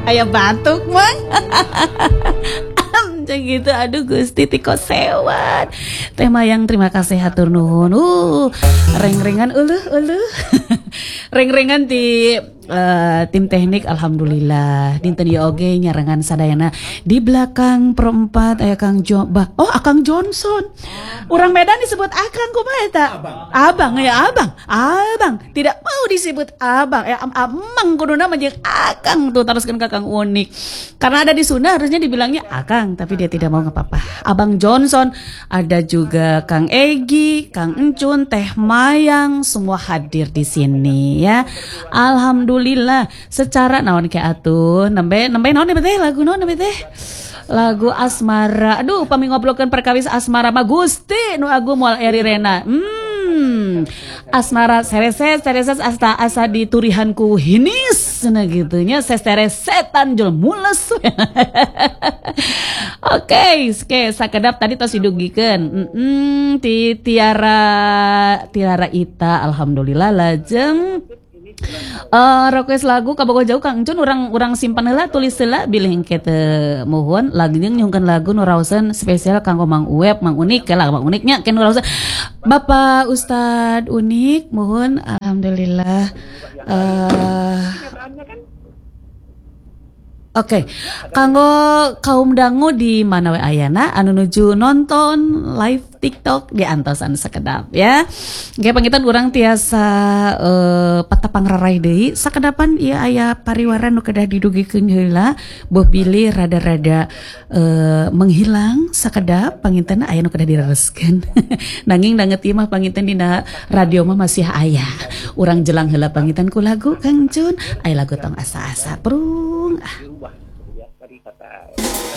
Aya batuk mang. Ceng gitu, aduh Gusti tiko sewat. Tema yang terima kasih hatur nuhun. Reng-rengan uluh. Reng-rengan di tim teknik alhamdulillah. Dinten ieu oge nyarengan sadayana di belakang perempat aya Kang Akang Johnson. Urang Medan disebut Akang kumaha eta? Abang ya abang. Abang tidak mau disebut abang. Amang kuduna mah jeung Akang tuh teruskeun ka Kang Unik. Karena ada di Sunda harusnya dibilangnya Akang, tapi dia tidak mau ngapa-apa. Abang Johnson, ada juga Kang Egi, Kang Encun, Teh Mayang, semua hadir di sini ya. Alhamdulillah. Secara naon ke atuh, nembe naon teh lagu naon teh? Lagu Asmara. Aduh, pami ngobrolkeun perkawis Asmara mah Gusti nu agung moal Eri Rena. Asmara sereset asa diturihanku hinis nah gitunya sesetan jul mules. Oke, sakedap tadi tos didugikeun. Ti Tiara Ita alhamdulillah lajeng request lagu kabogoh jauh Kang Encun urang simpan heula tulis heula bilih engke teu muhun lagu nyungkeun lagu nu raoseun spesial kanggo Mang Uweb Mang Unik lah Mang Uniknya ke nu raoseun Bapak Ustad Unik muhun alhamdulillah. Oke, kanggo kaum dangu di mana we ayana anu nuju nonton live TikTok di antosan sakedap ya. Ge pangitan urang tiasa patapang rarai deui sakedapan ieu aya pariwara nu kedah didugikeun heula boh bilih rada-rada menghilang sakedap panginten aya nu kedah direreskeun. Nanging danget ieu mah panginten dina radio mah masih aya. Urang jelang heula panginten ku lagu Kang Jun, aya lagu tong asa-asa prung.